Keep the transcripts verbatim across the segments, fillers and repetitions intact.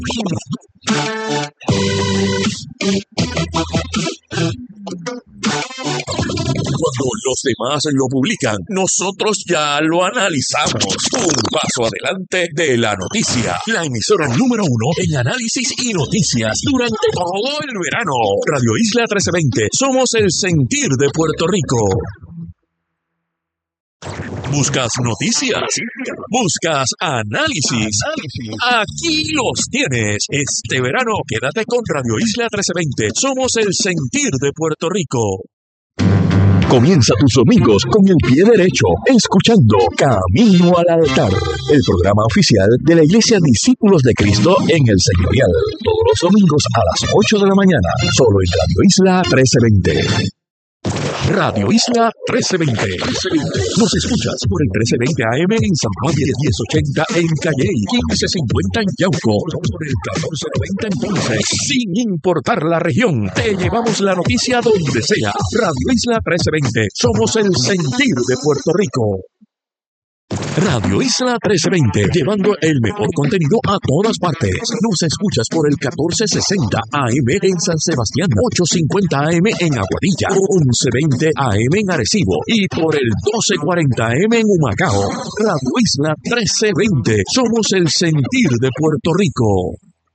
Cuando los demás lo publican, nosotros ya lo analizamos. Un paso adelante de la noticia. La emisora número uno en análisis y noticias durante todo el verano. Radio Isla trece veinte. Somos el sentir de Puerto Rico. ¿Buscas noticias? ¿Buscas análisis? Aquí los tienes. Este verano quédate con Radio Isla trece veinte. Somos el sentir de Puerto Rico. Comienza tus domingos con el pie derecho, escuchando Camino al Altar, el programa oficial de la Iglesia Discípulos de Cristo en el Señorial. Todos los domingos a las ocho de la mañana, solo en Radio Isla trece veinte. Radio Isla trece veinte. Nos escuchas por el trece veinte A M en San Juan, diez ochenta en Calley, quince cincuenta en Yauco, por el catorce noventa en Ponce. Sin importar la región, te llevamos la noticia donde sea. Radio Isla trece veinte. Somos el sentir de Puerto Rico. Radio Isla trece veinte, llevando el mejor contenido a todas partes. Nos escuchas por el catorce sesenta A M en San Sebastián, ocho cincuenta A M en Aguadilla, once veinte A M en Arecibo y por el doce cuarenta A M en Humacao. Radio Isla trece veinte, somos el sentir de Puerto Rico.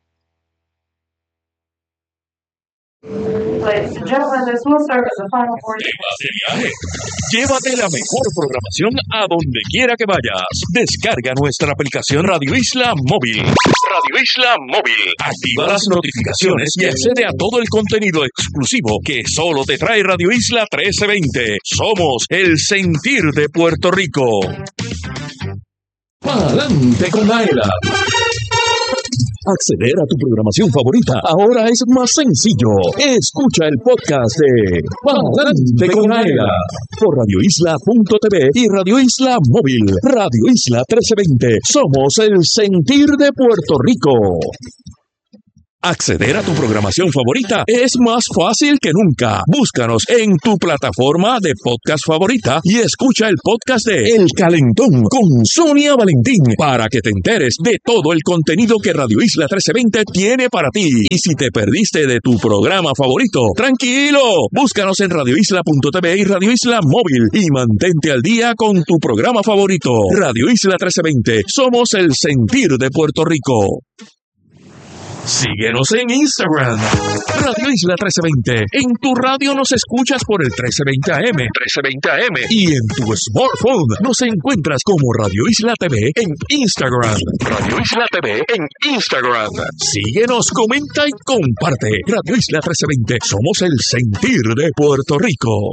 Ladies and gentlemen, this will serve as the final portion. Llévate la mejor programación a donde quiera que vayas. Descarga nuestra aplicación Radio Isla Móvil. Radio Isla Móvil. Activa las notificaciones y accede a todo el contenido exclusivo que solo te trae Radio Isla trece veinte. Somos el sentir de Puerto Rico. Adelante con Aela. Acceder a tu programación favorita ahora es más sencillo. Escucha el podcast de Adelante con Aela por radio isla punto t v y Radio Isla Móvil. Radio Isla trece veinte. Somos el sentir de Puerto Rico. Acceder a tu programación favorita es más fácil que nunca. Búscanos en tu plataforma de podcast favorita y escucha el podcast de El Calentón con Sonia Valentín para que te enteres de todo el contenido que Radio Isla trece veinte tiene para ti. Y si te perdiste de tu programa favorito, tranquilo, búscanos en radio isla punto t v y Radio Isla Móvil y mantente al día con tu programa favorito. Radio Isla trece veinte, somos el sentir de Puerto Rico. Síguenos en Instagram, Radio Isla trece veinte. En tu radio nos escuchas por el trece veinte A M, trece veinte A M. Y en tu smartphone nos encuentras como Radio Isla T V en Instagram. Radio Isla T V en Instagram. Síguenos, comenta y comparte. Radio Isla trece veinte. Somos el sentir de Puerto Rico.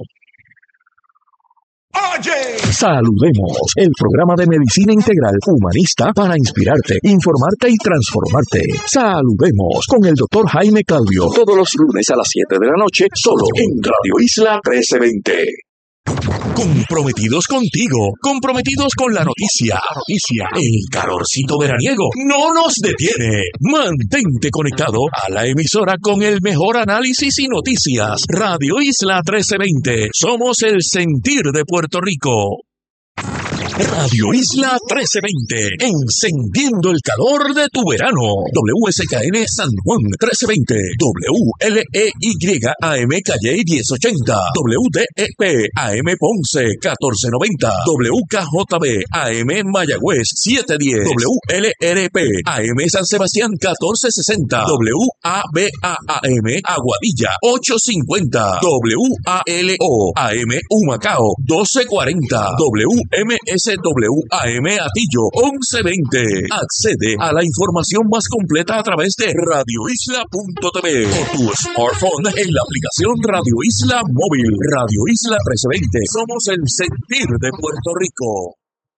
Oye. Saludemos, el programa de medicina integral humanista para inspirarte, informarte y transformarte. Saludemos con el doctor Jaime Claudio, todos los lunes a las siete de la noche, solo en Radio Isla trece veinte. Comprometidos contigo, comprometidos con la noticia, la noticia, el calorcito veraniego no nos detiene. Mantente conectado a la emisora con el mejor análisis y noticias. Radio Isla trece veinte, somos el sentir de Puerto Rico. Radio Isla trece veinte, encendiendo el calor de tu verano. W S K N San Juan trece veinte, W L E Y A M Calley diez ochenta, W D E P A M Ponce catorce noventa, W K J B A M Mayagüez siete diez, W L R P A M San Sebastián catorce sesenta, W A B A A M Aguadilla ocho cincuenta, W A L O A M Humacao doce cuarenta, W M S W A M Atillo once veinte. Accede a la información más completa a través de radio isla punto t v o tu smartphone en la aplicación Radio Isla Móvil. Radio Isla trece veinte. Somos el sentir de Puerto Rico.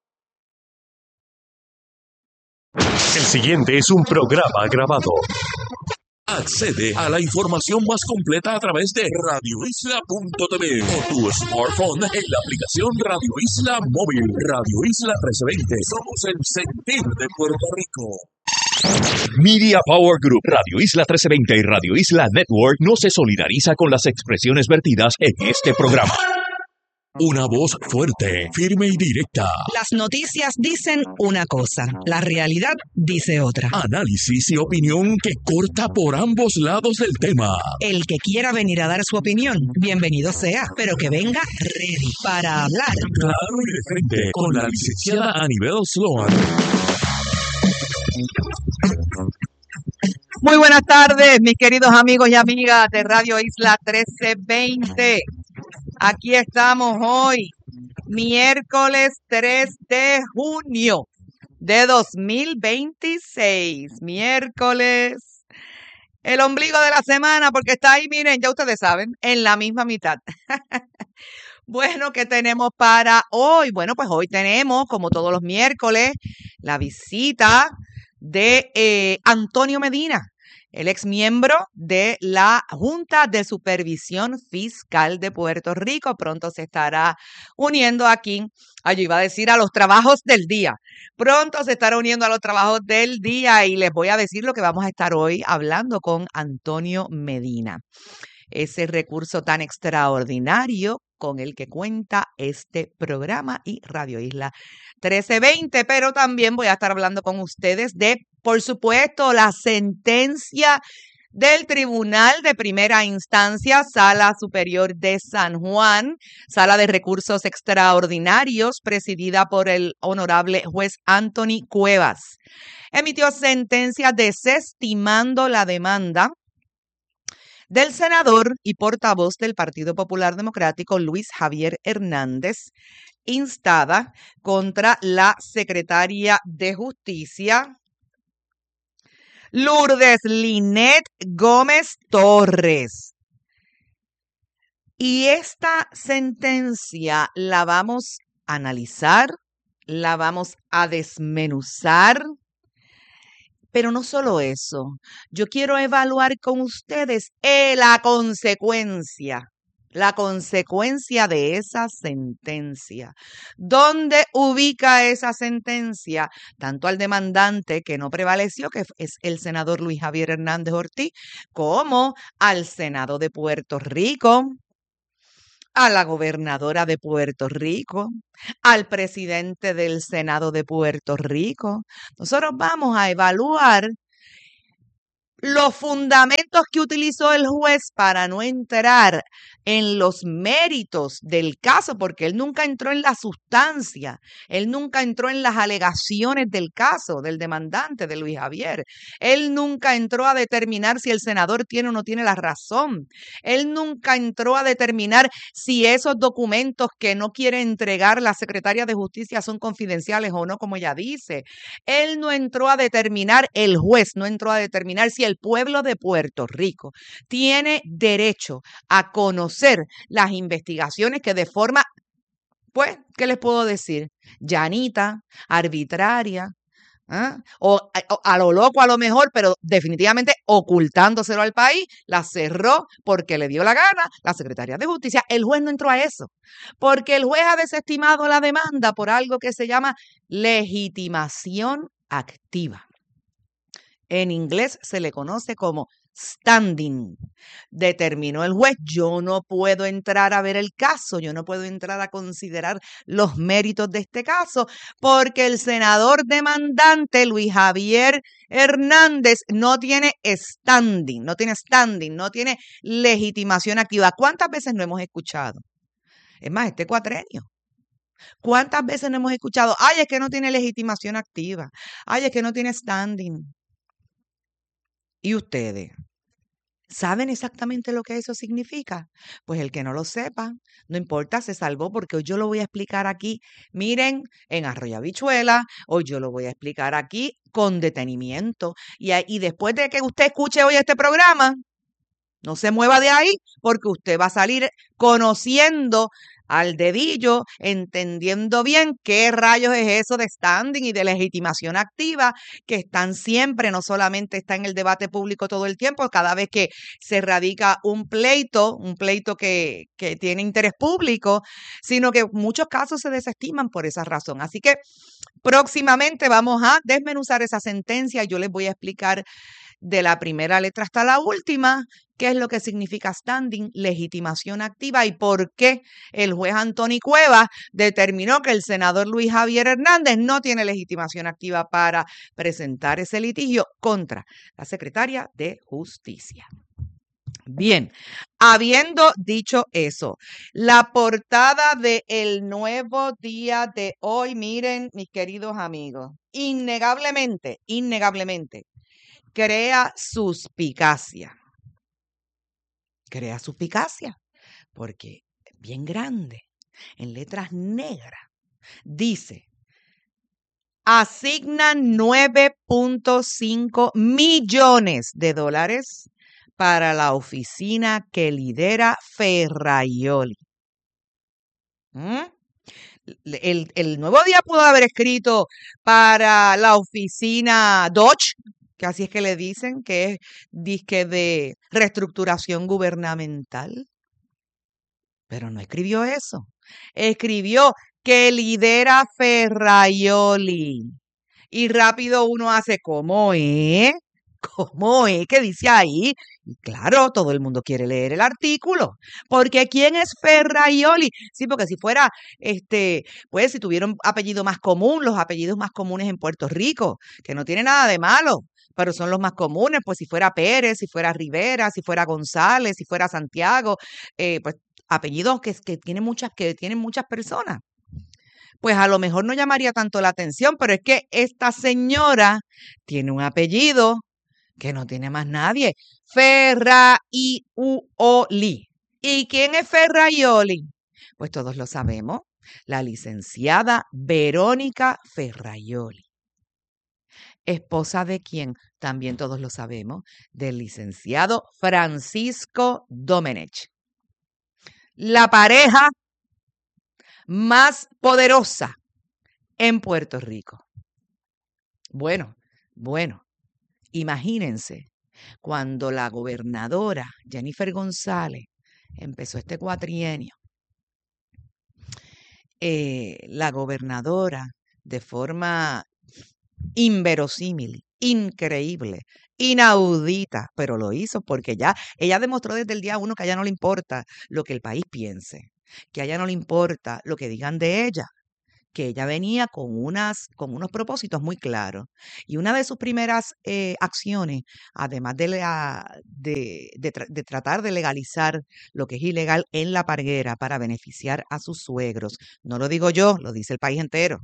El siguiente es un programa grabado. Accede a la información más completa a través de radio isla punto t v o tu smartphone en la aplicación Radio Isla Móvil. Radio Isla trece veinte. Somos el sentir de Puerto Rico. Media Power Group, Radio Isla trece veinte y Radio Isla Network no se solidariza con las expresiones vertidas en este programa. Una voz fuerte, firme y directa. Las noticias dicen una cosa, la realidad dice otra. Análisis y opinión que corta por ambos lados del tema. El que quiera venir a dar su opinión, bienvenido sea, pero que venga ready para hablar. Claro y de frente, con la licenciada Anibel Sloan. Muy buenas tardes, mis queridos amigos y amigas de Radio Isla trece veinte. Aquí estamos hoy, miércoles tres de junio de dos mil veintiséis. Miércoles, el ombligo de la semana, porque está ahí, miren, ya ustedes saben, en la misma mitad. Bueno, ¿qué tenemos para hoy? Bueno, pues hoy tenemos, como todos los miércoles, la visita de eh, Antonio Medina, el ex miembro de la Junta de Supervisión Fiscal de Puerto Rico. Pronto se estará uniendo aquí, yo iba a decir a los trabajos del día. Pronto se estará uniendo a los trabajos del día y les voy a decir lo que vamos a estar hoy hablando con Antonio Medina. Ese recurso tan extraordinario con el que cuenta este programa y Radio Isla trece veinte, pero también voy a estar hablando con ustedes de, por supuesto, la sentencia del Tribunal de Primera Instancia, Sala Superior de San Juan, Sala de Recursos Extraordinarios, presidida por el honorable juez Anthony Cuevas. Emitió sentencia desestimando la demanda del senador y portavoz del Partido Popular Democrático, Luis Javier Hernández, instada contra la secretaria de Justicia, Lourdes Linet Gómez Torres. Y esta sentencia la vamos a analizar, la vamos a desmenuzar. Pero no solo eso, yo quiero evaluar con ustedes eh, la consecuencia, la consecuencia de esa sentencia. ¿Dónde ubica esa sentencia? Tanto al demandante que no prevaleció, que es el senador Luis Javier Hernández Ortiz, como al Senado de Puerto Rico, a la gobernadora de Puerto Rico, al presidente del Senado de Puerto Rico. Nosotros vamos a evaluar los fundamentos que utilizó el juez para no entrar en los méritos del caso, porque él nunca entró en la sustancia, él nunca entró en las alegaciones del caso del demandante, de Luis Javier. Él nunca entró a determinar si el senador tiene o no tiene la razón. Él nunca entró a determinar si esos documentos que no quiere entregar la secretaria de Justicia son confidenciales o no, como ella dice. Él no entró a determinar, el juez no entró a determinar si el pueblo de Puerto Rico tiene derecho a conocer las investigaciones que de forma, pues, ¿qué les puedo decir? Llanita, arbitraria, ¿eh? o, o a lo loco a lo mejor, pero definitivamente ocultándoselo al país, la cerró porque le dio la gana la secretaria de Justicia. El juez no entró a eso, porque el juez ha desestimado la demanda por algo que se llama legitimación activa. En inglés se le conoce como standing. Determinó el juez, yo no puedo entrar a ver el caso, yo no puedo entrar a considerar los méritos de este caso, porque el senador demandante, Luis Javier Hernández, no tiene standing, no tiene standing, no tiene legitimación activa. ¿Cuántas veces no hemos escuchado? Es más, este cuatrenio. ¿Cuántas veces no hemos escuchado? Ay, es que no tiene legitimación activa. Ay, es que no tiene standing. ¿Y ustedes saben exactamente lo que eso significa? Pues el que no lo sepa, no importa, se salvó, porque hoy yo lo voy a explicar aquí, miren, en Arroyo Habichuela, hoy yo lo voy a explicar aquí con detenimiento. Y, y después de que usted escuche hoy este programa, no se mueva de ahí, porque usted va a salir conociendo al dedillo, entendiendo bien qué rayos es eso de standing y de legitimación activa, que están siempre, no solamente está en el debate público todo el tiempo, cada vez que se radica un pleito, un pleito que, que tiene interés público, sino que muchos casos se desestiman por esa razón. Así que próximamente vamos a desmenuzar esa sentencia y yo les voy a explicar de la primera letra hasta la última, qué es lo que significa standing, legitimación activa y por qué el juez Antoni Cuevas determinó que el senador Luis Javier Hernández no tiene legitimación activa para presentar ese litigio contra la secretaria de Justicia. Bien, habiendo dicho eso, la portada de El Nuevo Día de hoy, miren, mis queridos amigos, innegablemente, innegablemente, crea suspicacia. Crea suspicacia, porque es bien grande, en letras negras, dice, asignan nueve punto cinco millones de dólares para la oficina que lidera Ferraioli. ¿Mm? El, el Nuevo Día pudo haber escrito para la oficina Dodge, que así es que le dicen, que es disque de reestructuración gubernamental. Pero no escribió eso. Escribió que lidera Ferraioli. Y rápido uno hace, ¿cómo es? ¿Cómo es? ¿Qué dice ahí? Y claro, todo el mundo quiere leer el artículo. Porque ¿quién es Ferraioli? Sí, porque si fuera, este, pues si tuviera un apellido más común, los apellidos más comunes en Puerto Rico, que no tiene nada de malo, pero son los más comunes, pues si fuera Pérez, si fuera Rivera, si fuera González, si fuera Santiago, eh, pues apellidos que, que tienen muchas, que tienen muchas personas. Pues a lo mejor no llamaría tanto la atención, pero es que esta señora tiene un apellido que no tiene más nadie, Ferraioli. ¿Y quién es Ferraioli? Pues todos lo sabemos, la licenciada Verónica Ferraioli. ¿Esposa de quién? También todos lo sabemos, del licenciado Francisco Domenech. La pareja más poderosa en Puerto Rico. Bueno, bueno, imagínense cuando la gobernadora Jennifer González empezó este cuatrienio, eh, la gobernadora de forma inverosímil, increíble, inaudita, pero lo hizo porque ya ella demostró desde el día uno que a ella no le importa lo que el país piense, que a ella no le importa lo que digan de ella, que ella venía con, unas, con unos propósitos muy claros. Y una de sus primeras eh, acciones, además de, la, de, de, tra de tratar de legalizar lo que es ilegal en La Parguera para beneficiar a sus suegros, no lo digo yo, lo dice el país entero,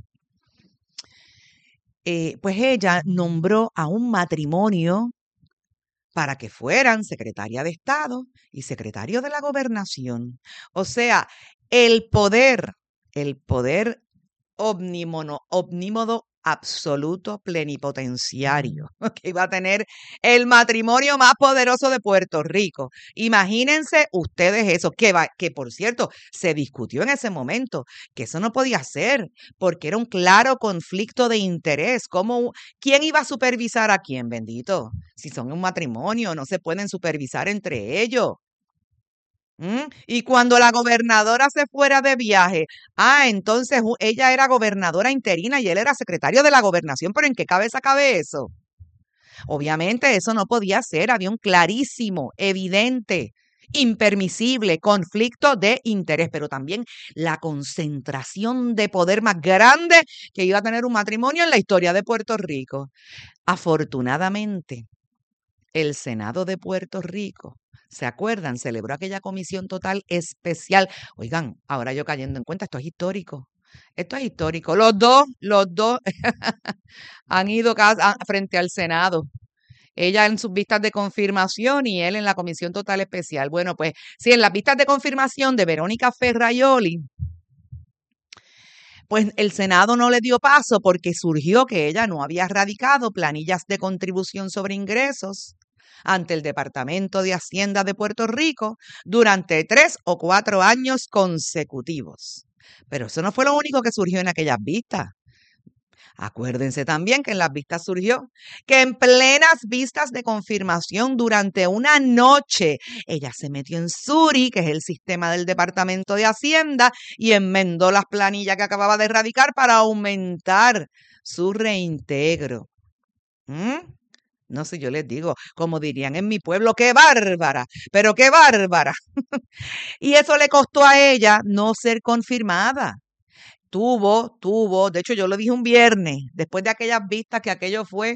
eh, pues ella nombró a un matrimonio para que fueran secretaria de Estado y secretario de la Gobernación. O sea, el poder, el poder omnímono, omnímodo absoluto plenipotenciario que iba a tener el matrimonio más poderoso de Puerto Rico. Imagínense ustedes eso, que, va, que por cierto se discutió en ese momento que eso no podía ser porque era un claro conflicto de interés. ¿Cómo, ¿Quién iba a supervisar a quién, bendito? Si son un matrimonio, no se pueden supervisar entre ellos. ¿Mm? Y cuando la gobernadora se fuera de viaje, ah, entonces ella era gobernadora interina y él era secretario de la gobernación, pero ¿en qué cabeza cabe eso? Obviamente eso no podía ser, había un clarísimo, evidente, impermisible conflicto de interés, pero también la concentración de poder más grande que iba a tener un matrimonio en la historia de Puerto Rico. Afortunadamente, el Senado de Puerto Rico, ¿se acuerdan? Celebró aquella comisión total especial. Oigan, ahora yo cayendo en cuenta, esto es histórico. Esto es histórico. Los dos, los dos han ido frente al Senado. Ella en sus vistas de confirmación y él en la comisión total especial. Bueno, pues sí, en las vistas de confirmación de Verónica Ferraioli, pues el Senado no le dio paso porque surgió que ella no había radicado planillas de contribución sobre ingresos ante el Departamento de Hacienda de Puerto Rico durante tres o cuatro años consecutivos. Pero eso no fue lo único que surgió en aquellas vistas. Acuérdense también que en las vistas surgió que en plenas vistas de confirmación durante una noche, ella se metió en Suri, que es el sistema del Departamento de Hacienda, y enmendó las planillas que acababa de radicar para aumentar su reintegro. ¿Mm? No sé, yo les digo, como dirían en mi pueblo, qué bárbara, pero qué bárbara. Y eso le costó a ella no ser confirmada. Tuvo, tuvo, de hecho yo lo dije un viernes, después de aquellas vistas que aquello fue,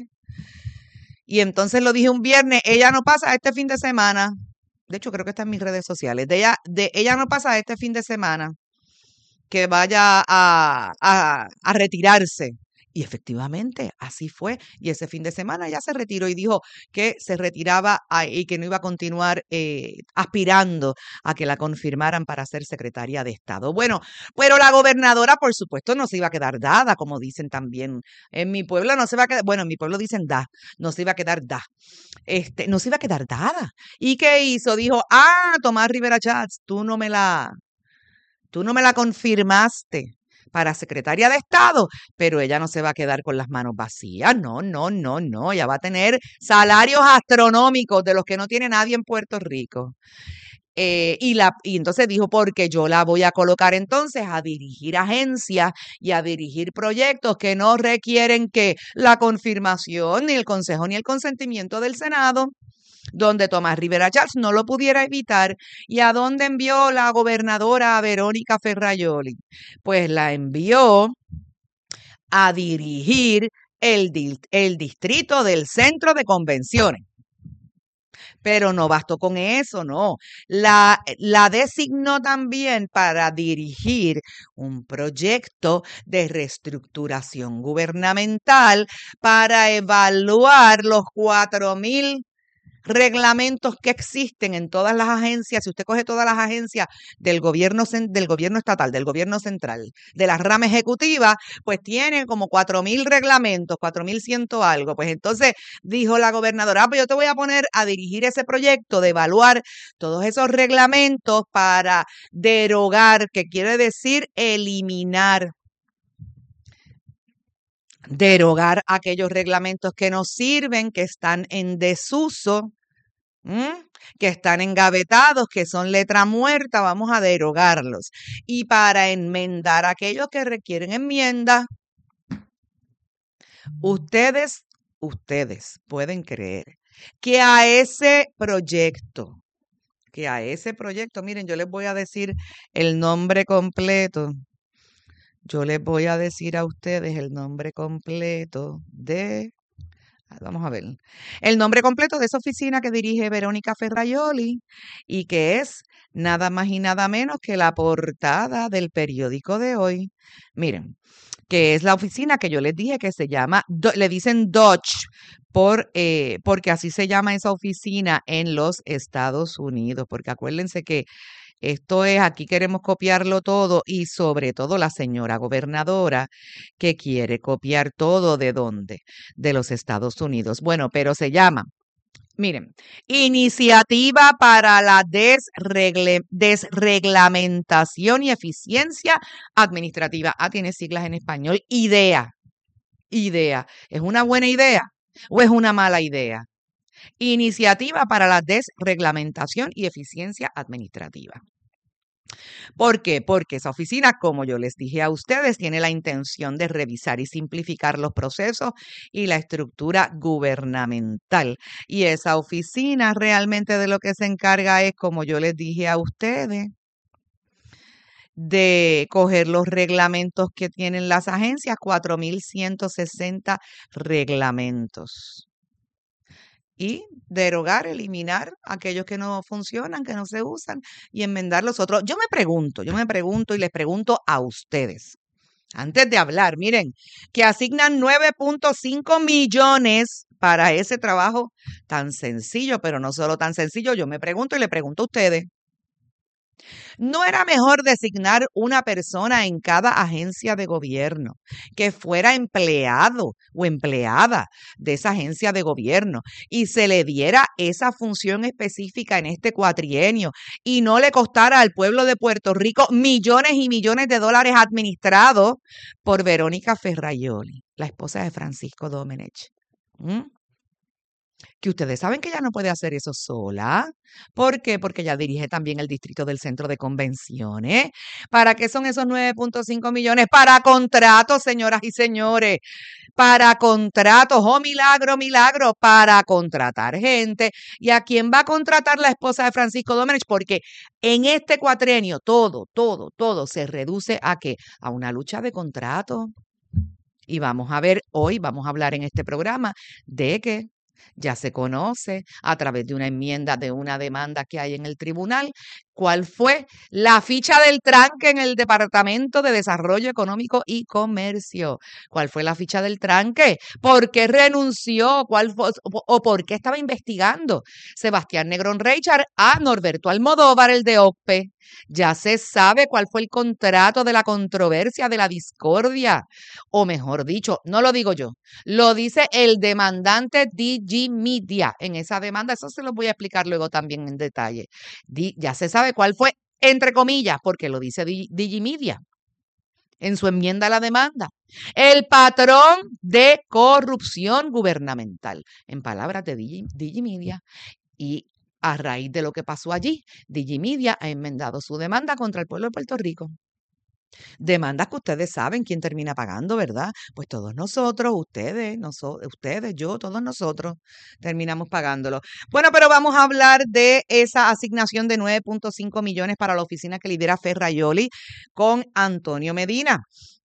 y entonces lo dije un viernes, ella no pasa este fin de semana. De hecho, creo que está en mis redes sociales. De ella, de ella no pasa este fin de semana que vaya a, a, a retirarse. Y efectivamente, así fue. Y ese fin de semana ella se retiró y dijo que se retiraba a- y que no iba a continuar eh, aspirando a que la confirmaran para ser secretaria de Estado. Bueno, pero la gobernadora, por supuesto, no se iba a quedar dada, como dicen también. En mi pueblo no se va a quedar, bueno, en mi pueblo dicen da, no se iba a quedar da. Este, no se iba a quedar dada. ¿Y qué hizo? Dijo, ah, Tomás Rivera Chats, tú no me la, tú no me la confirmaste para secretaria de Estado, pero ella no se va a quedar con las manos vacías. No, no, no, no. Ella va a tener salarios astronómicos de los que no tiene nadie en Puerto Rico. Eh, y, la, y entonces dijo, porque yo la voy a colocar entonces a dirigir agencias y a dirigir proyectos que no requieren que la confirmación, ni el consejo, ni el consentimiento del Senado, donde Tomás Rivera Chats no lo pudiera evitar. ¿Y a dónde envió la gobernadora a Verónica Ferrayoli? Pues la envió a dirigir el, di- el distrito del centro de convenciones. Pero no bastó con eso, no. La, la designó también para dirigir un proyecto de reestructuración gubernamental para evaluar los cuatro mil reglamentos que existen en todas las agencias. Si usted coge todas las agencias del gobierno, del gobierno estatal, del gobierno central, de la rama ejecutiva, pues tiene como cuatro mil reglamentos, cuatro mil ciento algo. Pues entonces dijo la gobernadora, ah, pues yo te voy a poner a dirigir ese proyecto de evaluar todos esos reglamentos para derogar, que quiere decir eliminar derogar aquellos reglamentos que no sirven, que están en desuso, ¿Mm? que están engavetados, que son letra muerta, vamos a derogarlos. Y para enmendar aquellos que requieren enmienda, ustedes, ustedes pueden creer que a ese proyecto, que a ese proyecto, miren, yo les voy a decir el nombre completo. Yo les voy a decir a ustedes el nombre completo de Vamos a ver. El nombre completo de esa oficina que dirige Verónica Ferrayoli y que es nada más y nada menos que la portada del periódico de hoy. Miren, que es la oficina que yo les dije que se llama, Do- le dicen Dodge, por, eh, porque así se llama esa oficina en los Estados Unidos, porque acuérdense que esto es, aquí queremos copiarlo todo y sobre todo la señora gobernadora que quiere copiar todo de dónde, de los Estados Unidos. Bueno, pero se llama, miren, Iniciativa para la Desregle- Desreglamentación y Eficiencia Administrativa. Ah, tiene siglas en español. IDEA. IDEA. ¿Es una buena idea o es una mala idea? Iniciativa para la Desreglamentación y Eficiencia Administrativa. ¿Por qué? Porque esa oficina, como yo les dije a ustedes, tiene la intención de revisar y simplificar los procesos y la estructura gubernamental. Y esa oficina realmente de lo que se encarga es, como yo les dije a ustedes, de coger los reglamentos que tienen las agencias, cuatro mil ciento sesenta reglamentos, y derogar, eliminar aquellos que no funcionan, que no se usan y enmendar los otros. Yo me pregunto, yo me pregunto y les pregunto a ustedes, antes de hablar, miren, que asignan nueve punto cinco millones para ese trabajo tan sencillo, pero no solo tan sencillo, yo me pregunto y le pregunto a ustedes, ¿no era mejor designar una persona en cada agencia de gobierno que fuera empleado o empleada de esa agencia de gobierno y se le diera esa función específica en este cuatrienio y no le costara al pueblo de Puerto Rico millones y millones de dólares administrados por Verónica Ferrayoli, la esposa de Francisco Domenech? ¿Mm? que ustedes saben que ella no puede hacer eso sola. ¿Por qué? Porque ella dirige también el distrito del centro de convenciones. ¿Para qué son esos nueve punto cinco millones? Para contratos, señoras y señores. Para contratos, oh milagro, milagro, para contratar gente. ¿Y a quién va a contratar la esposa de Francisco Domenech? Porque en este cuatrienio todo, todo, todo se reduce a qué? A una lucha de contratos. Y vamos a ver hoy, vamos a hablar en este programa de que ya se conoce a través de una enmienda de una demanda que hay en el tribunal cuál fue la ficha del tranque en el Departamento de Desarrollo Económico y Comercio. ¿Cuál fue la ficha del tranque? ¿Por qué renunció? ¿Cuál fue, o por qué estaba investigando Sebastián Negrón Reichard a Norberto Almodóvar, el de O C P E? Ya se sabe cuál fue el contrato de la controversia, de la discordia, o mejor dicho, no lo digo yo, lo dice el demandante D G Media en esa demanda. Eso se lo voy a explicar luego también en detalle. Di, ya se sabe cuál fue, entre comillas, porque lo dice D G Media en su enmienda a la demanda, el patrón de corrupción gubernamental, en palabras de D G Media. Y a raíz de lo que pasó allí, D G Media ha enmendado su demanda contra el pueblo de Puerto Rico. Demandas que ustedes saben quién termina pagando, ¿verdad? Pues todos nosotros, ustedes, noso- ustedes, yo, todos nosotros terminamos pagándolo. Bueno, pero vamos a hablar de esa asignación de nueve punto cinco millones para la oficina que lidera Ferraioli con Antonio Medina,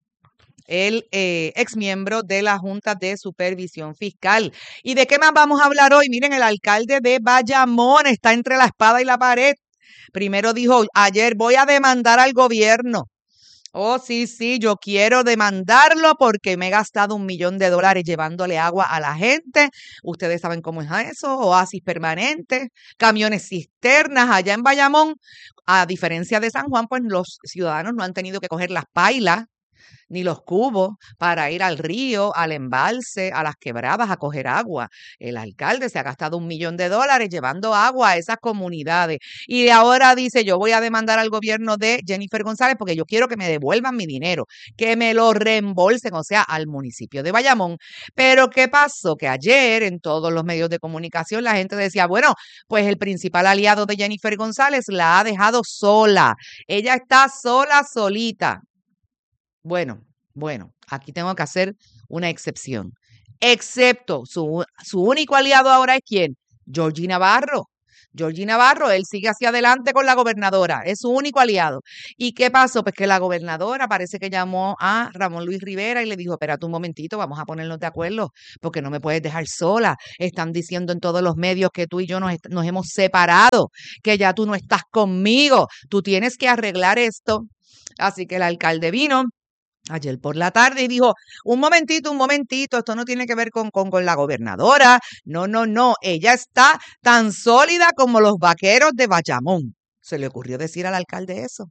el eh, exmiembro de la Junta de Supervisión Fiscal. ¿Y de qué más vamos a hablar hoy? Miren, el alcalde de Bayamón está entre la espada y la pared. Primero dijo ayer, voy a demandar al gobierno. Oh, sí, sí, yo quiero demandarlo porque me he gastado un millón de dólares llevándole agua a la gente. Ustedes saben cómo es eso, oasis permanentes, camiones cisternas allá en Bayamón. A diferencia de San Juan, pues los ciudadanos no han tenido que coger las pailas ni los cubos para ir al río, al embalse, a las quebradas a coger agua. El alcalde se ha gastado un millón de dólares llevando agua a esas comunidades. Y ahora dice, yo voy a demandar al gobierno de Jennifer González porque yo quiero que me devuelvan mi dinero, que me lo reembolsen, o sea, al municipio de Bayamón. Pero ¿qué pasó? Que ayer en todos los medios de comunicación la gente decía, bueno, pues el principal aliado de Jennifer González la ha dejado sola. Ella está sola, solita. Bueno, bueno, aquí tengo que hacer una excepción. Excepto su, su único aliado ahora es ¿quién? Georgie Navarro. Georgie Navarro, él sigue hacia adelante con la gobernadora, es su único aliado. ¿Y qué pasó? Pues que la gobernadora parece que llamó a Ramón Luis Rivera y le dijo, espérate un momentito, vamos a ponernos de acuerdo, porque no me puedes dejar sola. Están diciendo en todos los medios que tú y yo nos, nos hemos separado, que ya tú no estás conmigo, tú tienes que arreglar esto. Así que el alcalde vino ayer por la tarde y dijo, un momentito, un momentito, esto no tiene que ver con, con, con la gobernadora, no, no, no, ella está tan sólida como los vaqueros de Bayamón. Se le ocurrió decir al alcalde eso.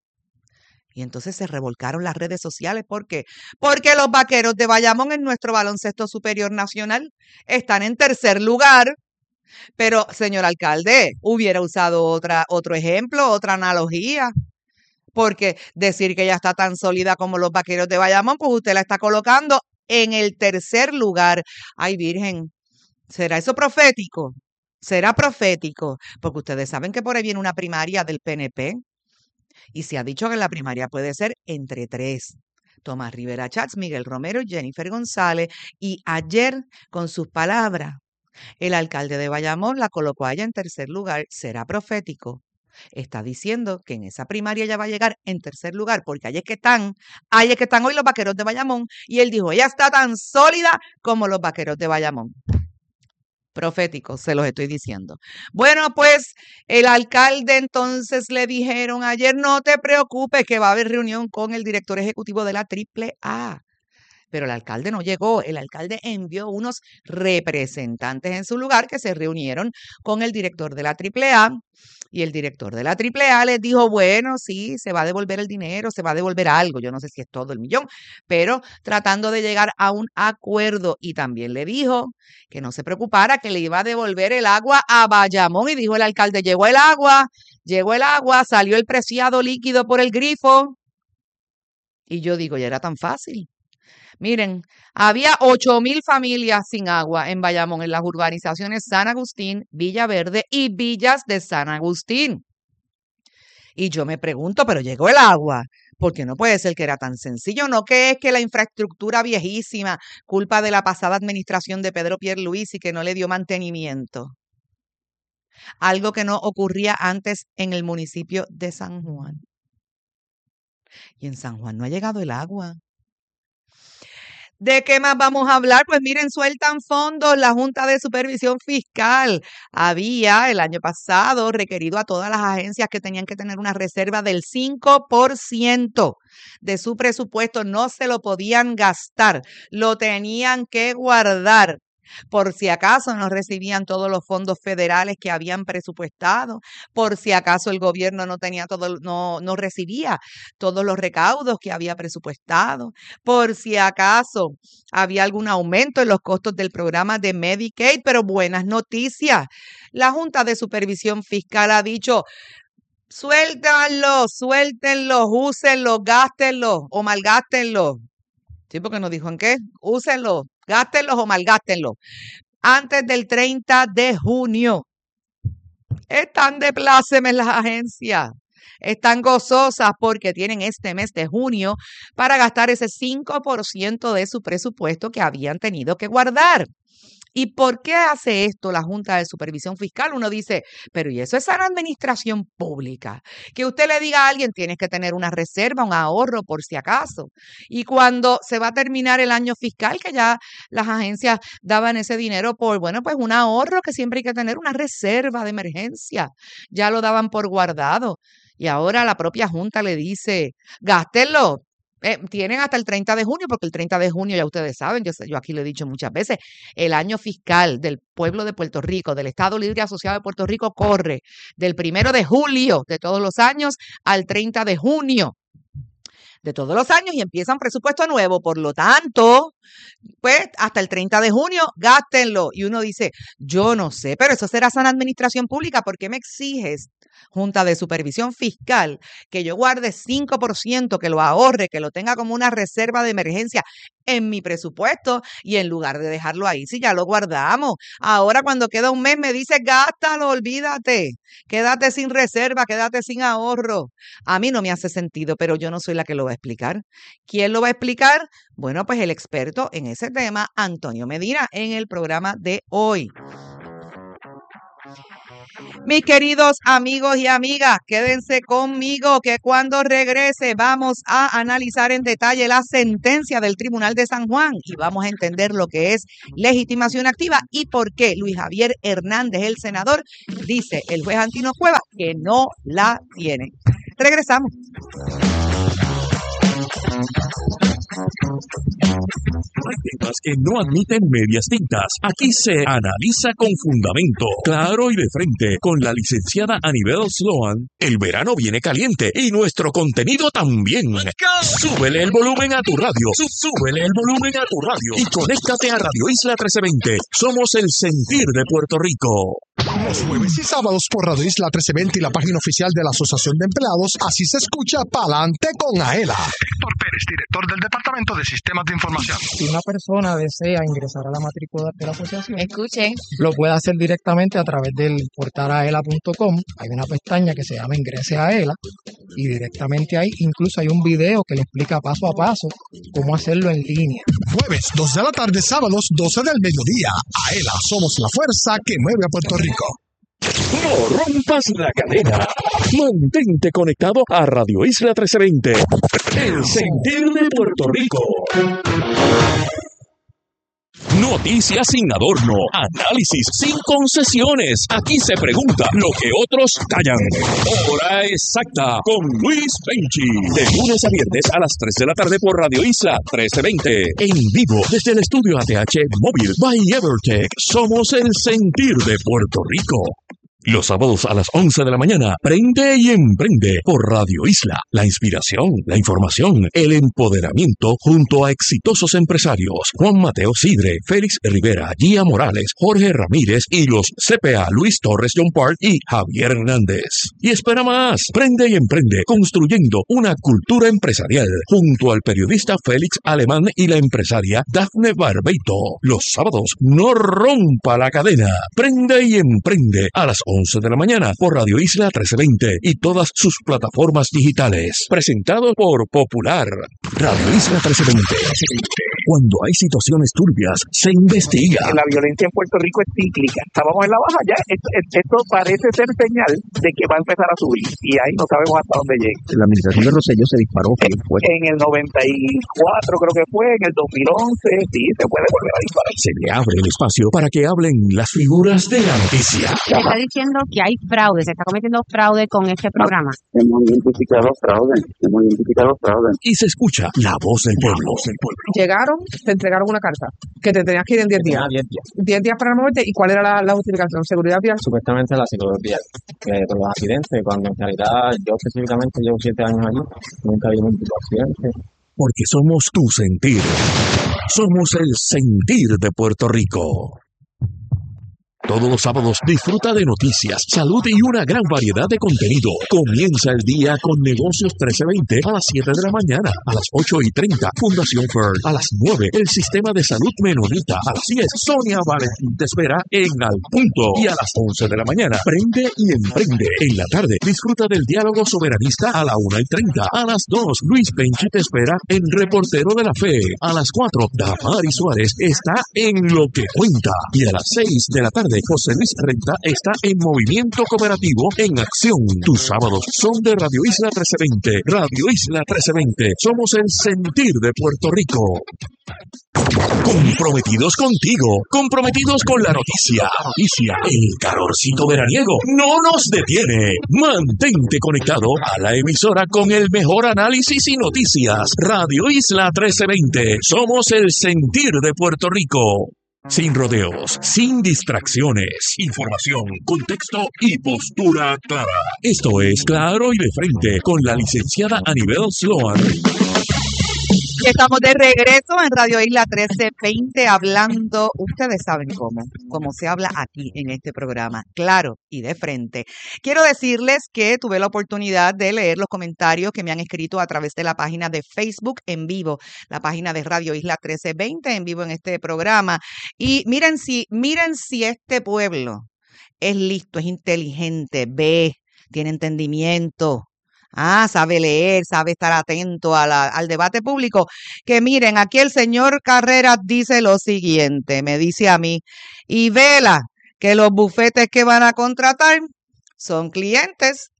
Y entonces se revolcaron las redes sociales. ¿Por qué? Porque los vaqueros de Bayamón en nuestro baloncesto superior nacional están en tercer lugar. Pero, señor alcalde, hubiera usado otra, otro ejemplo, otra analogía. Porque decir que ella está tan sólida como los vaqueros de Bayamón, pues usted la está colocando en el tercer lugar. Ay, Virgen, ¿será eso profético? ¿Será profético? Porque ustedes saben que por ahí viene una primaria del P N P y se ha dicho que la primaria puede ser entre tres. Tomás Rivera Chats, Miguel Romero y Jennifer González. Y ayer, con sus palabras, el alcalde de Bayamón la colocó a ella en tercer lugar. ¿Será profético? Está diciendo que en esa primaria ella va a llegar en tercer lugar, porque ahí es que están, ahí es que están hoy los vaqueros de Bayamón, y él dijo, ella está tan sólida como los vaqueros de Bayamón. Profético, se los estoy diciendo. Bueno, pues el alcalde entonces le dijeron ayer, no te preocupes que va a haber reunión con el director ejecutivo de la Triple A. Pero el alcalde no llegó, el alcalde envió unos representantes en su lugar que se reunieron con el director de la Triple A y el director de la Triple A les dijo, bueno, sí, se va a devolver el dinero, se va a devolver algo, yo no sé si es todo el millón, pero tratando de llegar a un acuerdo y también le dijo que no se preocupara, que le iba a devolver el agua a Bayamón y dijo el alcalde, llegó el agua, llegó el agua, salió el preciado líquido por el grifo y yo digo, ya era tan fácil. Miren, había ocho mil familias sin agua en Bayamón, en las urbanizaciones San Agustín, Villaverde y Villas de San Agustín. Y yo me pregunto, pero llegó el agua, porque no puede ser que era tan sencillo, no que es que la infraestructura viejísima, culpa de la pasada administración de Pedro Pierluisi que no le dio mantenimiento. Algo que no ocurría antes en el municipio de San Juan. Y en San Juan no ha llegado el agua. ¿De qué más vamos a hablar? Pues miren, sueltan fondos. La Junta de Supervisión Fiscal había el año pasado requerido a todas las agencias que tenían que tener una reserva del cinco por ciento de su presupuesto. No se lo podían gastar, lo tenían que guardar. Por si acaso no recibían todos los fondos federales que habían presupuestado, por si acaso el gobierno no tenía todo, no, no recibía todos los recaudos que había presupuestado, por si acaso había algún aumento en los costos del programa de Medicaid. Pero buenas noticias, la Junta de Supervisión Fiscal ha dicho: suéltenlo, suéltenlo, úsenlo, gástenlo o malgástenlo. Sí, porque nos dijo en qué, úsenlo, gástenlos o malgástenlos. Antes del treinta de junio. Están de plácemes las agencias. Están gozosas porque tienen este mes de junio para gastar ese cinco por ciento de su presupuesto que habían tenido que guardar. ¿Y por qué hace esto la Junta de Supervisión Fiscal? Uno dice, pero ¿y eso es sana administración pública? Que usted le diga a alguien, tienes que tener una reserva, un ahorro por si acaso. Y cuando se va a terminar el año fiscal, que ya las agencias daban ese dinero por, bueno, pues un ahorro, que siempre hay que tener una reserva de emergencia. Ya lo daban por guardado. Y ahora la propia Junta le dice, gástenlo. Eh, tienen hasta el treinta de junio, porque el treinta de junio, ya ustedes saben, yo, yo aquí lo he dicho muchas veces, el año fiscal del pueblo de Puerto Rico, del Estado Libre Asociado de Puerto Rico, corre del primero de julio de todos los años al treinta de junio de todos los años y empieza un presupuesto nuevo. Por lo tanto, pues hasta el treinta de junio, gástenlo. Y uno dice, yo no sé, pero eso será sana administración pública. ¿Por qué me exiges, Junta de Supervisión Fiscal, que yo guarde cinco por ciento, que lo ahorre, que lo tenga como una reserva de emergencia en mi presupuesto, y en lugar de dejarlo ahí, si ya lo guardamos? Ahora cuando queda un mes me dice, gástalo, olvídate, quédate sin reserva, quédate sin ahorro. A mí no me hace sentido, pero yo no soy la que lo va a explicar. ¿Quién lo va a explicar? Bueno, pues el experto en ese tema, Antonio Medina, en el programa de hoy. Mis queridos amigos y amigas, quédense conmigo que cuando regrese vamos a analizar en detalle la sentencia del Tribunal de San Juan y vamos a entender lo que es legitimación activa y por qué Luis Javier Hernández, el senador, dice el juez Antino Cueva que no la tiene. Regresamos. Hay temas que no admiten medias tintas. Aquí se analiza con fundamento, claro y de frente, con la licenciada Anibel Sloan. El verano viene caliente y nuestro contenido también. Súbele el volumen a tu radio. Súbele el volumen a tu radio. Y conéctate a Radio Isla trece veinte. Somos el sentir de Puerto Rico. Los jueves y sábados por Radio Isla trece veinte y la página oficial de la Asociación de Empleados. Así se escucha Pa'lante con Aela. Héctor Pérez, director del Departamento de Sistemas de Información. Si una persona desea ingresar a la matrícula de la asociación, Escuchen. lo puede hacer directamente a través del portal aela punto com. Hay una pestaña que se llama Ingrese a Aela y directamente ahí incluso hay un video que le explica paso a paso cómo hacerlo en línea. Jueves, dos de la tarde, sábados, doce del mediodía. Aela, somos la fuerza que mueve a Puerto Rico. No rompas la cadena. Mantente conectado a Radio Isla trece veinte. El sentir de Puerto Rico. Noticias sin adorno, análisis sin concesiones. Aquí se pregunta lo que otros callan. Hora exacta con Luis Penchi. De lunes a viernes a las tres de la tarde por Radio Isla trece veinte. En vivo desde el estudio A T H Móvil by Evertech. Somos el sentir de Puerto Rico. Los sábados a las once de la mañana, Prende y Emprende por Radio Isla. La inspiración, la información, el empoderamiento junto a exitosos empresarios. Juan Mateo Sidre, Félix Rivera, Gia Morales, Jorge Ramírez y los C P A Luis Torres John Park y Javier Hernández. Y espera más, Prende y Emprende, construyendo una cultura empresarial junto al periodista Félix Alemán y la empresaria Dafne Barbeito. Los sábados, no rompa la cadena. Prende y Emprende a las once de la mañana por Radio Isla trece veinte y todas sus plataformas digitales. Presentado por Popular. Radio Isla trece veinte. Cuando hay situaciones turbias, se investiga. La violencia en Puerto Rico es cíclica. Estábamos en la baja ya. Esto, esto parece ser señal de que va a empezar a subir. Y ahí no sabemos hasta dónde llegue. La administración de Rosselló se disparó bien fuerte. En el noventa y cuatro creo que fue, en el dos mil once, sí, se puede volver a disparar. Se le abre el espacio para que hablen las figuras de la noticia. Se está diciendo que hay fraude, se está cometiendo fraude con este programa. Hemos identificado fraude, hemos identificado fraude. Y se escucha la voz del pueblo. Del pueblo. Llegaron, te entregaron una carta que te tenías que ir en diez días. diez días. diez días para moverte. ¿Y cuál era la, la justificación? ¿Seguridad vial? Supuestamente la seguridad vial, que por los accidentes, cuando en realidad yo específicamente llevo siete años allí, nunca vi ningún tipo de accidente. Porque somos tu sentir. Somos el sentir de Puerto Rico. Todos los sábados disfruta de noticias, salud y una gran variedad de contenido. Comienza el día con Negocios trece veinte a las siete de la mañana, a las ocho y treinta, Fundación Fern, a las nueve, el Sistema de Salud Menonita, a las diez, Sonia Valentín te espera en Al Punto, y a las once de la mañana, Prende y Emprende. En la tarde, disfruta del diálogo soberanista a la una y treinta, a las dos, Luis Penchi te espera en Reportero de la Fe, a las cuatro, Damari Suárez está en Lo que Cuenta, y a las seis de la tarde, José Luis Renta está en Movimiento Cooperativo en Acción. Tus sábados son de Radio Isla trece veinte. Radio Isla trece veinte. Somos el sentir de Puerto Rico. Comprometidos contigo, comprometidos con la noticia. Noticia, el calorcito veraniego no nos detiene. Mantente conectado a la emisora con el mejor análisis y noticias. Radio Isla trece veinte. Somos el sentir de Puerto Rico. Sin rodeos, sin distracciones, información, contexto y postura clara. Esto es Claro y de Frente con la licenciada Anibel Sloan. Estamos de regreso en Radio Isla trece veinte hablando, ustedes saben cómo, cómo se habla aquí en este programa, claro y de frente. Quiero decirles que tuve la oportunidad de leer los comentarios que me han escrito a través de la página de Facebook en vivo, la página de Radio Isla trece veinte en vivo en este programa. Y miren si, miren si este pueblo es listo, es inteligente, ve, tiene entendimiento. Ah, sabe leer, sabe estar atento a la, al debate público. Que miren, aquí el señor Carreras dice lo siguiente, me dice a mí, y vela que los bufetes que van a contratar son clientes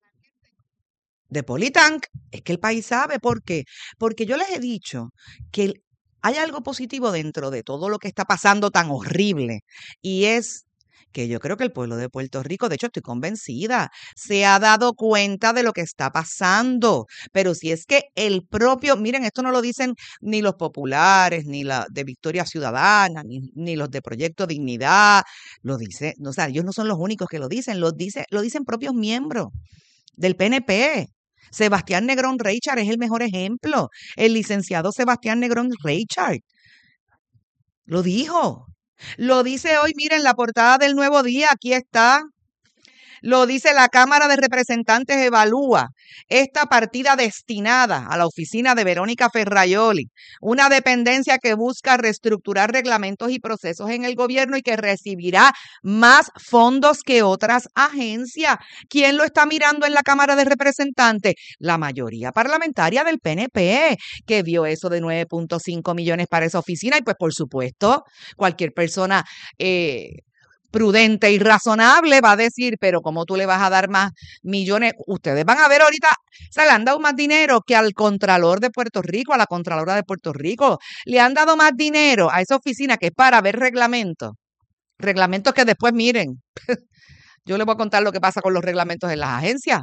de Politank. Es que el país sabe por qué. Porque yo les he dicho que hay algo positivo dentro de todo lo que está pasando tan horrible, y es que yo creo que el pueblo de Puerto Rico, de hecho estoy convencida, se ha dado cuenta de lo que está pasando. Pero si es que el propio, miren, esto no lo dicen ni los populares, ni la de Victoria Ciudadana, ni, ni los de Proyecto Dignidad, lo dice, o sea, ellos no son los únicos que lo dicen, lo, dice, lo dicen propios miembros del P N P. Sebastián Negrón Reichard es el mejor ejemplo. El licenciado Sebastián Negrón Reichard lo dijo. Lo dice hoy, miren, la portada del Nuevo Día, aquí está. Lo dice la Cámara de Representantes, evalúa esta partida destinada a la oficina de Verónica Ferraioli, una dependencia que busca reestructurar reglamentos y procesos en el gobierno y que recibirá más fondos que otras agencias. ¿Quién lo está mirando en la Cámara de Representantes? La mayoría parlamentaria del P N P, que vio eso de nueve punto cinco millones para esa oficina. Y pues, por supuesto, cualquier persona eh, prudente y razonable va a decir, pero ¿cómo tú le vas a dar más millones? Ustedes van a ver ahorita, se le han dado más dinero que al Contralor de Puerto Rico, a la Contralora de Puerto Rico. Le han dado más dinero a esa oficina que es para ver reglamentos. Reglamentos que después, miren, yo les voy a contar lo que pasa con los reglamentos en las agencias.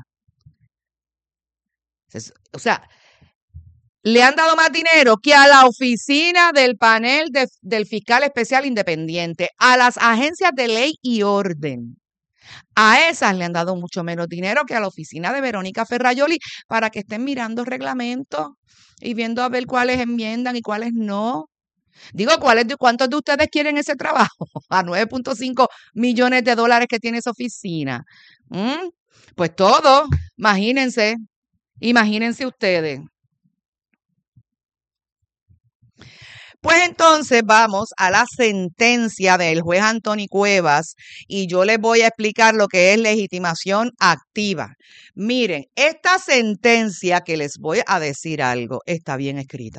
O sea, le han dado más dinero que a la oficina del panel de, del fiscal especial independiente, a las agencias de ley y orden, A esas le han dado mucho menos dinero que a la oficina de Verónica Ferrayoli para que estén mirando reglamentos y viendo a ver cuáles enmiendan y cuáles no. Digo, ¿cuáles de, ¿cuántos de ustedes quieren ese trabajo? A nueve punto cinco millones de dólares que tiene esa oficina. ¿Mm? Pues todo, imagínense, imagínense ustedes. Pues entonces vamos a la sentencia del juez Anthony Cuevas y yo les voy a explicar lo que es legitimación activa. Miren, esta sentencia que les voy a decir algo está bien escrita.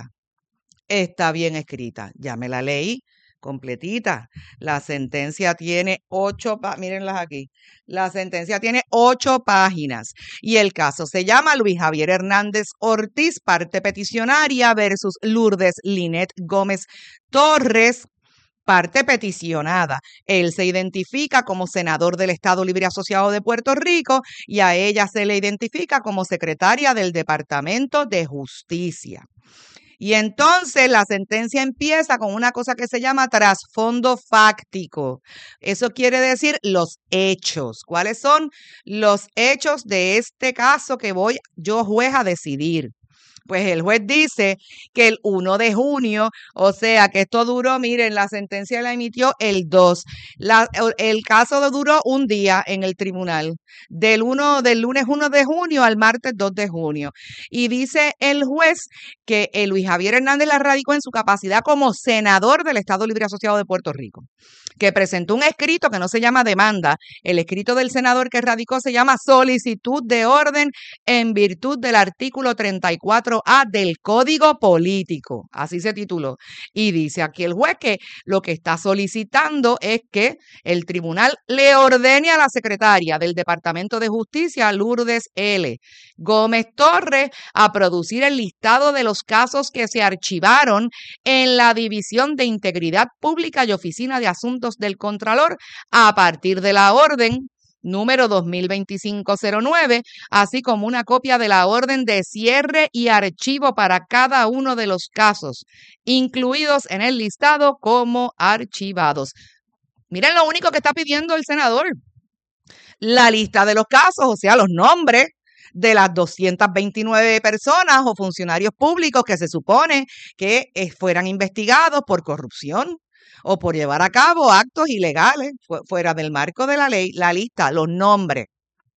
Está bien escrita. Ya me la leí completita. La sentencia tiene ocho, mírenlas aquí. La sentencia tiene ocho páginas y el caso se llama Luis Javier Hernández Ortiz, parte peticionaria versus Lourdes Linet Gómez Torres, parte peticionada. Él se identifica como senador del Estado Libre Asociado de Puerto Rico y a ella se le identifica como secretaria del Departamento de Justicia. Y entonces la sentencia empieza con una cosa que se llama trasfondo fáctico. Eso quiere decir los hechos. ¿Cuáles son los hechos de este caso que voy yo, juez, a decidir? Pues el juez dice que el primero de junio, o sea que esto duró, miren, la sentencia la emitió el dos. La, el caso duró un día en el tribunal, del, uno, del lunes uno de junio al martes dos de junio. Y dice el juez que el Luis Javier Hernández la radicó en su capacidad como senador del Estado Libre Asociado de Puerto Rico, que presentó un escrito que no se llama demanda. El escrito del senador que radicó se llama solicitud de orden en virtud del artículo treinta y cuatro A del Código Político. Así se tituló. Y dice aquí el juez que lo que está solicitando es que el tribunal le ordene a la secretaria del Departamento de Justicia, Lourdes L. Gómez Torres, a producir el listado de los casos que se archivaron en la División de Integridad Pública y Oficina de Asuntos del Contralor a partir de la orden número dos mil veinticinco cero nueve, así como una copia de la orden de cierre y archivo para cada uno de los casos, incluidos en el listado como archivados. Miren lo único que está pidiendo el senador. La lista de los casos, o sea, los nombres de las doscientas veintinueve personas o funcionarios públicos que se supone que eh, fueran investigados por corrupción o por llevar a cabo actos ilegales fu- fuera del marco de la ley, la lista, los nombres.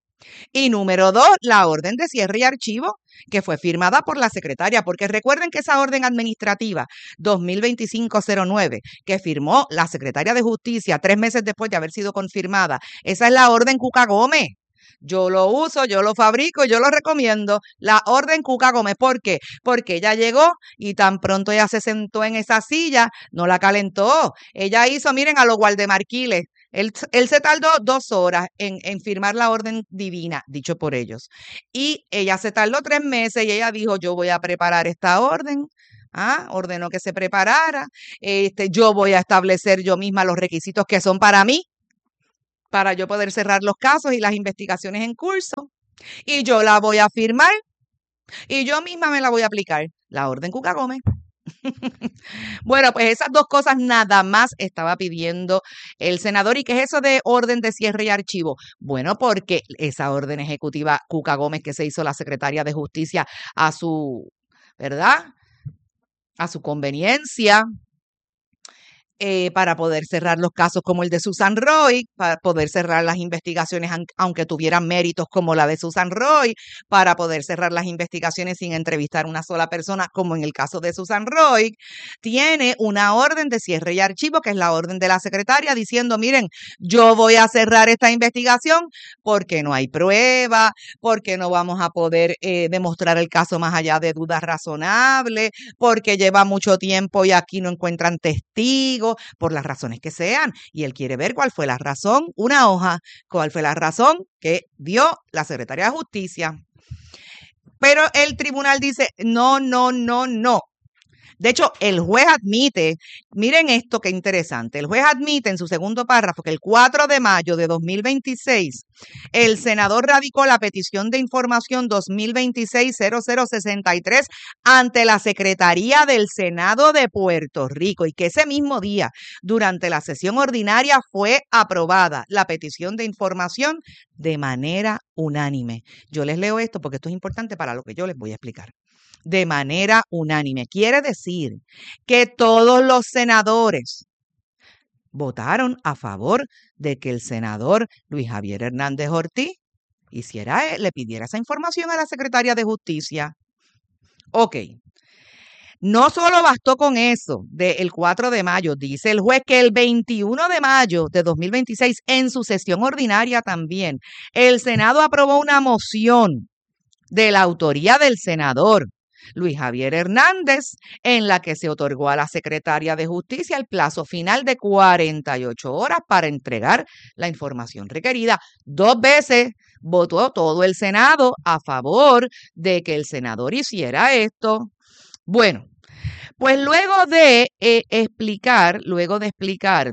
Y número dos, la orden de cierre y archivo que fue firmada por la secretaria, porque recuerden que esa orden administrativa dos mil veinticinco cero nueve que firmó la secretaria de Justicia tres meses después de haber sido confirmada, esa es la orden Cuca Gómez. Yo lo uso, yo lo fabrico, yo lo recomiendo. La orden Cuca Gómez. ¿Por qué? Porque ella llegó y tan pronto ella se sentó en esa silla, no la calentó. Ella hizo, miren, a los guardemarquiles. Él, él se tardó dos horas en, en firmar la orden divina, dicho por ellos. Y ella se tardó tres meses y ella dijo, yo voy a preparar esta orden. Ah, ordenó que se preparara. Este, yo voy a establecer yo misma los requisitos que son para mí, para yo poder cerrar los casos y las investigaciones en curso. Y yo la voy a firmar y yo misma me la voy a aplicar. La orden Cuca Gómez. Bueno, pues esas dos cosas nada más estaba pidiendo el senador. ¿Y qué es eso de orden de cierre y archivo? Bueno, porque esa orden ejecutiva Cuca Gómez que se hizo la secretaria de Justicia a su, ¿verdad? A su conveniencia. Eh, para poder cerrar los casos como el de Susan Roy, para poder cerrar las investigaciones aunque tuvieran méritos como la de Susan Roy, para poder cerrar las investigaciones sin entrevistar a una sola persona como en el caso de Susan Roy, tiene una orden de cierre y archivo que es la orden de la secretaria diciendo, miren, yo voy a cerrar esta investigación porque no hay prueba, porque no vamos a poder eh, demostrar el caso más allá de dudas razonables, porque lleva mucho tiempo y aquí no encuentran testigos, por las razones que sean, y él quiere ver cuál fue la razón, una hoja, cuál fue la razón que dio la Secretaría de Justicia. Pero el tribunal dice, no, no, no, no. De hecho, el juez admite, miren esto qué interesante, el juez admite en su segundo párrafo que el cuatro de mayo de dos mil veintiséis, el senador radicó la petición de información dos mil veintiséis cero cero sesenta y tres ante la Secretaría del Senado de Puerto Rico y que ese mismo día, durante la sesión ordinaria, fue aprobada la petición de información de manera unánime. Yo les leo esto porque esto es importante para lo que yo les voy a explicar. De manera unánime. Quiere decir que todos los senadores votaron a favor de que el senador Luis Javier Hernández Ortiz hiciera, le pidiera esa información a la Secretaría de Justicia. Ok. No solo bastó con eso del cuatro de mayo, dice el juez que el veintiuno de mayo de dos mil veintiséis, en su sesión ordinaria también, el Senado aprobó una moción de la autoría del senador Luis Javier Hernández, en la que se otorgó a la Secretaría de Justicia el plazo final de cuarenta y ocho horas para entregar la información requerida. Dos veces votó todo el Senado a favor de que el senador hiciera esto. Bueno, pues luego de eh, explicar, luego de explicar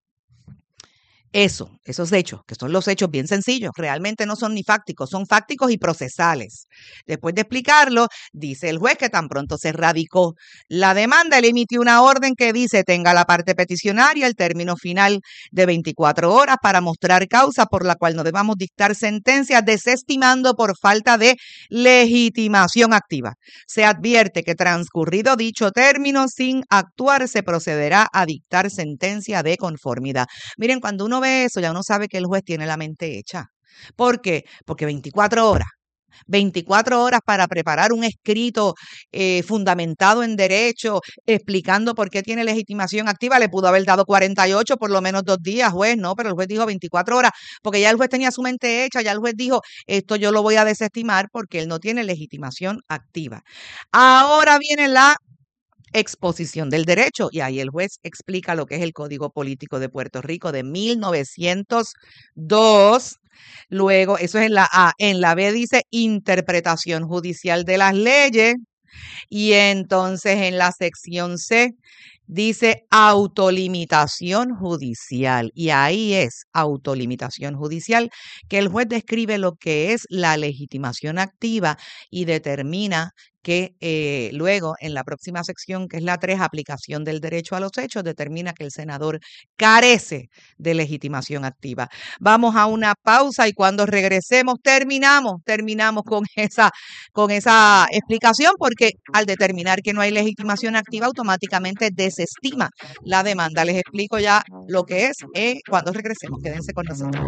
eso, esos hechos, que son los hechos bien sencillos, realmente no son ni fácticos, son fácticos y procesales. Después de explicarlo, dice el juez que tan pronto se radicó la demanda, él emitió una orden que dice tenga la parte peticionaria el término final de veinticuatro horas para mostrar causa por la cual no debamos dictar sentencia, desestimando por falta de legitimación activa. Se advierte que transcurrido dicho término, sin actuar, se procederá a dictar sentencia de conformidad. Miren, cuando uno ve eso, ya uno sabe que el juez tiene la mente hecha. ¿Por qué? Porque veinticuatro horas, veinticuatro horas para preparar un escrito eh, fundamentado en derecho, explicando por qué tiene legitimación activa, le pudo haber dado cuarenta y ocho, por lo menos dos días, juez, no, pero el juez dijo veinticuatro horas, porque ya el juez tenía su mente hecha, ya el juez dijo, esto yo lo voy a desestimar porque él no tiene legitimación activa. Ahora viene la exposición del derecho y ahí el juez explica lo que es el Código Político de Puerto Rico de mil novecientos dos. Luego, eso es en la A. En la B dice interpretación judicial de las leyes y entonces en la sección C dice autolimitación judicial y ahí es autolimitación judicial que el juez describe lo que es la legitimación activa y determina que eh, luego en la próxima sección, que es la tres, aplicación del derecho a los hechos, determina que el senador carece de legitimación activa. Vamos a una pausa y cuando regresemos terminamos, terminamos con esa, con esa explicación porque al determinar que no hay legitimación activa automáticamente desestima la demanda. Les explico ya lo que es eh, cuando regresemos. Quédense con nosotros.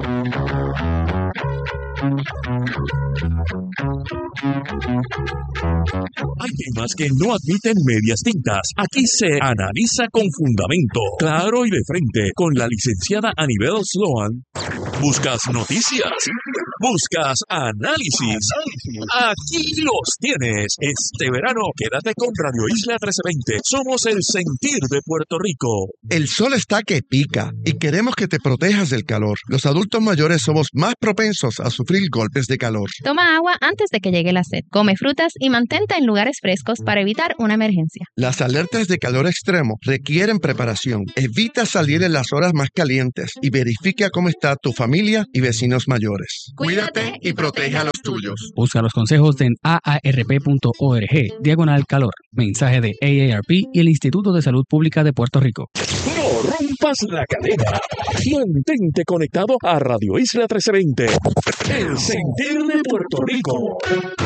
Hay temas que no admiten medias tintas. Aquí se analiza con fundamento, claro y de frente, con la licenciada Anibel Sloan. ¿Buscas noticias? ¿Buscas análisis? Aquí los tienes. Este verano quédate con Radio Isla trece veinte. Somos el sentir de Puerto Rico. El sol está que pica y queremos que te protejas del calor. Los adultos mayores somos más propensos a sufrir golpes de calor. Toma agua antes de que llegue la sed. Come frutas y mantente en lugares frescos para evitar una emergencia. Las alertas de calor extremo requieren preparación. Evita salir en las horas más calientes y verifica cómo está tu familia y vecinos mayores. Cuídate y protege a los tuyos. Busca los consejos en a a r p punto org, diagonal calor. Mensaje de A A R P y el Instituto de Salud Pública de Puerto Rico. No rompas la cadena. Mantente conectado a Radio Isla trece veinte. El sentir de Puerto Rico.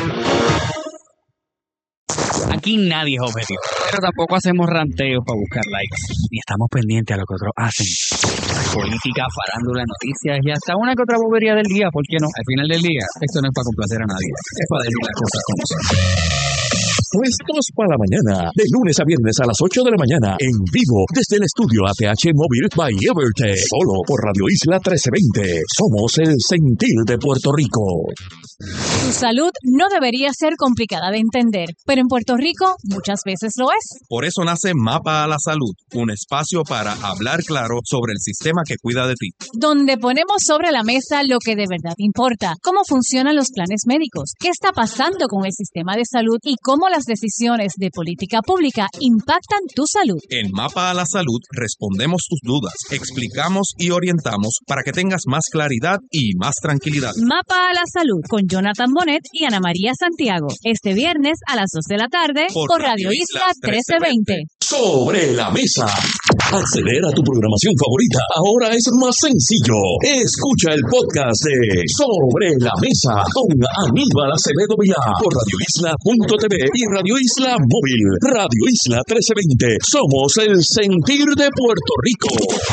Aquí nadie es objetivo, pero tampoco hacemos ranteos para buscar likes, ni estamos pendientes a lo que otros hacen. Política, farándula, noticias y hasta una que otra bobería del día, ¿por qué no? Al final del día, esto no es para complacer a nadie, es para decir las cosas como son. Puestos para la mañana, de lunes a viernes a las ocho de la mañana, en vivo, desde el estudio A T H Móvil by Evertech, solo por Radio Isla trece veinte. Somos el sentir de Puerto Rico. Tu salud no debería ser complicada de entender, pero en Puerto Rico muchas veces lo es. Por eso nace Mapa a la Salud, un espacio para hablar claro sobre el sistema que cuida de ti. Donde ponemos sobre la mesa lo que de verdad importa, cómo funcionan los planes médicos, qué está pasando con el sistema de salud y cómo las las decisiones de política pública impactan tu salud. En Mapa a la Salud respondemos tus dudas, explicamos y orientamos para que tengas más claridad y más tranquilidad. Mapa a la Salud con Jonathan Bonet y Ana María Santiago. Este viernes a las dos de la tarde por, por Radio Isla trece veinte. Sobre la mesa. Acceder a tu programación favorita ahora es más sencillo. Escucha el podcast de Sobre la Mesa con Aníbal Acevedo Vilá por radio isla punto t v y Radio Isla Móvil. Radio Isla trece veinte. Somos el sentir de Puerto Rico.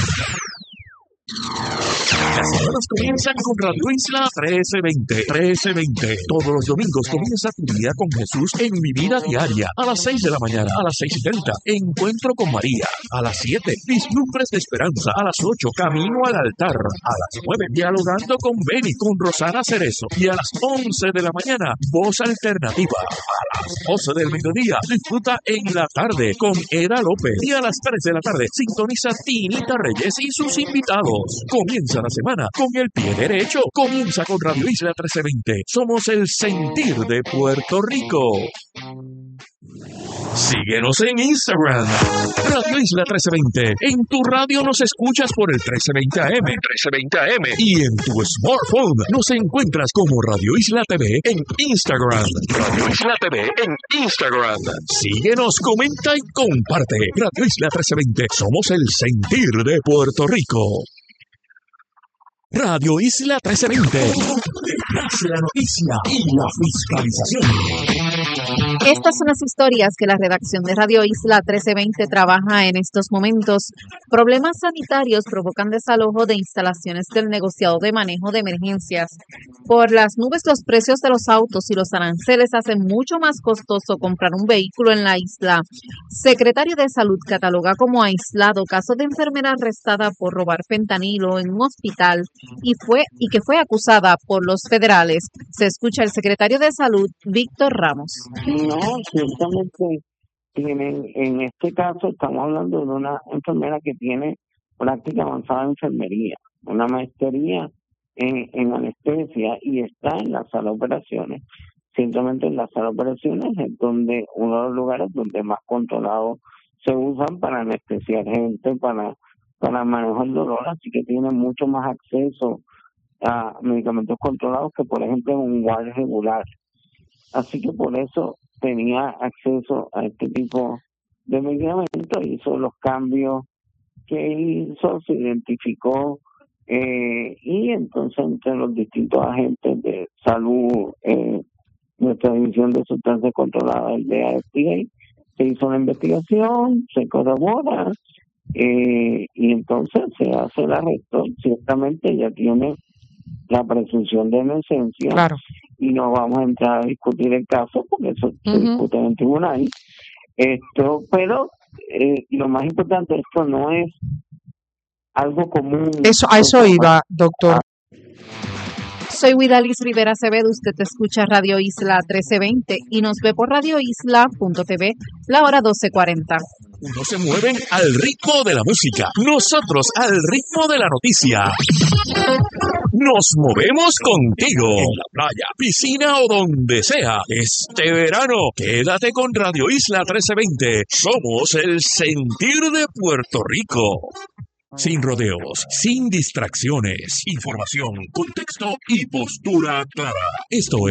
Las semanas comienzan con Radio Isla trece veinte. trece veinte. Todos los domingos comienza tu día con Jesús en Mi Vida Diaria. A las seis de la mañana, a las seis y treinta. Encuentro con María. A las siete. Vislumbres de Esperanza. A las ocho. Camino al altar. A las nueve. Dialogando con Beni, con Rosana Cerezo. Y a las once de la mañana, Voz Alternativa. A las doce del mediodía, disfruta en la tarde con Eda López. Y a las tres de la tarde, sintoniza Tinita Reyes y sus invitados. Comienza la semana con el pie derecho. Comienza con Radio Isla trece veinte. Somos el sentir de Puerto Rico. Síguenos en Instagram, Radio Isla trece veinte. En tu radio nos escuchas por el trece veinte A M, trece veinte A M. Y en tu smartphone nos encuentras como Radio Isla T V en Instagram. Radio Isla T V en Instagram. Síguenos, comenta y comparte. Radio Isla trece veinte. Somos el sentir de Puerto Rico. Radio Isla trece veinte. Detrás de la noticia y la fiscalización. Estas son las historias que la redacción de Radio Isla trece veinte trabaja en estos momentos. Problemas sanitarios provocan desalojo de instalaciones del negociado de manejo de emergencias. Por las nubes, los precios de los autos y los aranceles hacen mucho más costoso comprar un vehículo en la isla. Secretario de Salud cataloga como aislado caso de enfermera arrestada por robar fentanilo en un hospital y fue y que fue acusada por los federales. Se escucha el secretario de Salud, Víctor Ramos. No, ciertamente tienen, en este caso estamos hablando de una enfermera que tiene práctica avanzada en enfermería, una maestría en, en anestesia y está en la sala de operaciones. Ciertamente en la sala de operaciones es donde uno de los lugares donde más controlados se usan para anestesiar gente, para para manejar el dolor, así que tiene mucho más acceso a medicamentos controlados que, por ejemplo, en un guardia regular. Así que por eso tenía acceso a este tipo de medicamentos, hizo los cambios que hizo, se identificó eh, y entonces entre los distintos agentes de salud, eh, nuestra división de sustancias controladas, el D A F D A, se hizo una investigación, se corrobora, Eh, y entonces se hace el arresto. Ciertamente ya tiene la presunción de inocencia, claro, y no vamos a entrar a discutir el caso porque eso uh-huh. se discute en el tribunal. Esto, pero eh, lo más importante, esto no es algo común. Eso, a eso iba, doctor. Soy Widalis Rivera Acevedo, usted te escucha Radio Isla trece veinte y nos ve por radio isla punto t v, la hora doce cuarenta. Unos se mueven al ritmo de la música, nosotros al ritmo de la noticia. Nos movemos contigo, en la playa, piscina o donde sea. Este verano, quédate con Radio Isla trece veinte. Somos el sentir de Puerto Rico. Sin rodeos, sin distracciones, información, contexto y postura clara. Esto es